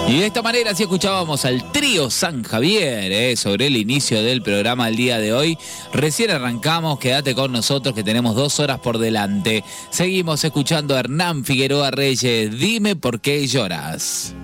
Y de esta manera sí escuchábamos al trío San Javier, sobre el inicio del programa del día de hoy. Recién arrancamos, quédate con nosotros que tenemos 2 horas por delante. Seguimos escuchando a Hernán Figueroa Reyes, Dime por qué lloras.